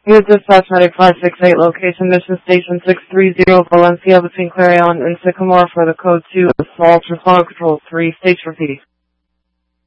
Here's Dispatch Medic 568, location Mission Station 630, Valencia between Clarion and Sycamore for the code 2 Assault Response Control 3, stage repeat.